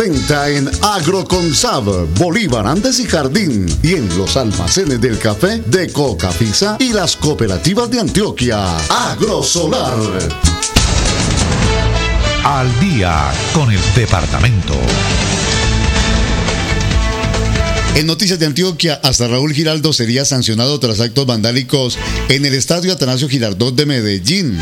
Venta en Agroconsab, Bolívar, Andes y Jardín, y en los almacenes del café de Cocafisa y las cooperativas de Antioquia. Agrosolar. Al día con el departamento. En Noticias de Antioquia, hasta Raúl Giraldo sería sancionado tras actos vandálicos en el estadio Atanasio Girardot de Medellín.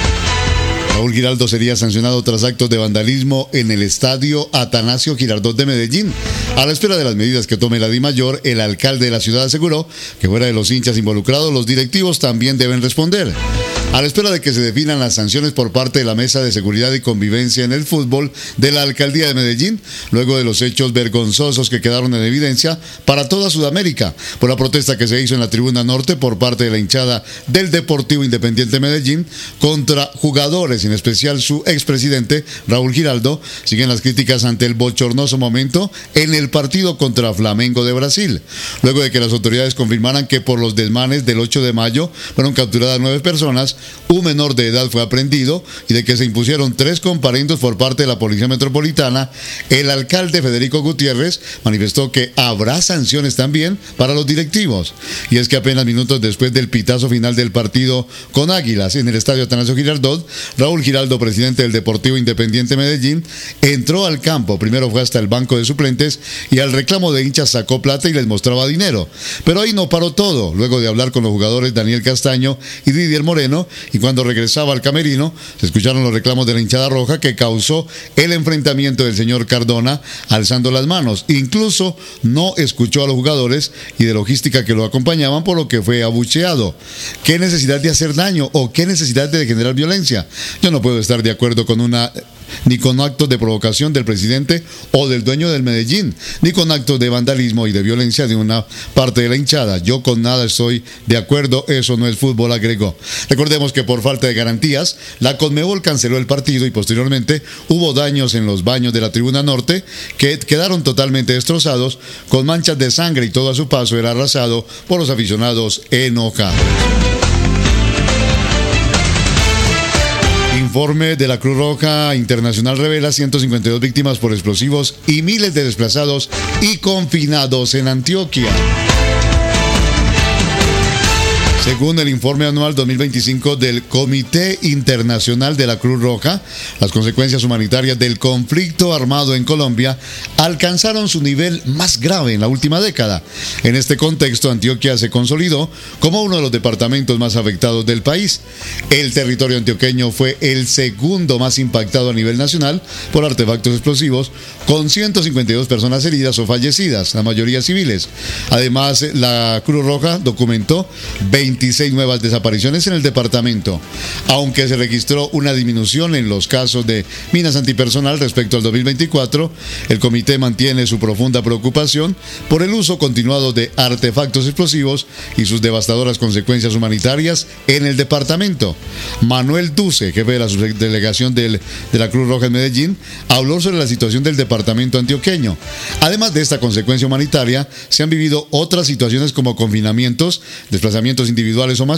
Raúl Giraldo sería sancionado tras actos de vandalismo en el estadio Atanasio Girardot de Medellín. A la espera de las medidas que tome la DIMAYOR, el alcalde de la ciudad aseguró que fuera de los hinchas involucrados, los directivos también deben responder. A la espera de que se definan las sanciones por parte de la Mesa de Seguridad y Convivencia en el Fútbol de la Alcaldía de Medellín, luego de los hechos vergonzosos que quedaron en evidencia para toda Sudamérica, por la protesta que se hizo en la Tribuna Norte por parte de la hinchada del Deportivo Independiente Medellín contra jugadores, en especial su expresidente Raúl Giraldo, siguen las críticas ante el bochornoso momento en el partido contra Flamengo de Brasil, luego de que las autoridades confirmaran que por los desmanes del 8 de mayo fueron capturadas 9 personas, un menor de edad fue aprehendido y de que se impusieron 3 comparendos por parte de la Policía Metropolitana. El alcalde Federico Gutiérrez manifestó que habrá sanciones también para los directivos. Y es que apenas minutos después del pitazo final del partido con Águilas en el estadio Atanasio Girardot, Raúl Giraldo, presidente del Deportivo Independiente Medellín, entró al campo. Primero fue hasta el banco de suplentes y al reclamo de hinchas sacó plata y les mostraba dinero. Pero ahí no paró todo. Luego de hablar con los jugadores Daniel Castaño y Didier Moreno, y cuando regresaba al camerino, se escucharon los reclamos de la hinchada roja que causó el enfrentamiento del señor Cardona alzando las manos. Incluso no escuchó a los jugadores y de logística que lo acompañaban, por lo que fue abucheado. ¿Qué necesidad de hacer daño o qué necesidad de generar violencia? Yo no puedo estar de acuerdo con ni con actos de provocación del presidente o del dueño del Medellín, ni con actos de vandalismo y de violencia de una parte de la hinchada. Yo con nada estoy de acuerdo, eso no es fútbol, agregó. Recordemos que por falta de garantías, la Conmebol canceló el partido y posteriormente hubo daños en los baños de la Tribuna Norte que quedaron totalmente destrozados, con manchas de sangre, y todo a su paso era arrasado por los aficionados enojados. Informe de la Cruz Roja Internacional revela 152 víctimas por explosivos y miles de desplazados y confinados en Antioquia. Según el informe anual 2025 del Comité Internacional de la Cruz Roja, las consecuencias humanitarias del conflicto armado en Colombia alcanzaron su nivel más grave en la última década. En este contexto, Antioquia se consolidó como uno de los departamentos más afectados del país. El territorio antioqueño fue el segundo más impactado a nivel nacional por artefactos explosivos, con 152 personas heridas o fallecidas, la mayoría civiles. Además, la Cruz Roja documentó 26 nuevas desapariciones en el departamento. Aunque se registró una disminución en los casos de minas antipersonal respecto al 2024, el comité mantiene su profunda preocupación por el uso continuado de artefactos explosivos y sus devastadoras consecuencias humanitarias en el departamento. Manuel Duce, jefe de la subdelegación de la Cruz Roja en Medellín, habló sobre la situación del departamento antioqueño. Además de esta consecuencia humanitaria, se han vivido otras situaciones como confinamientos, desplazamientos individuales o masivos,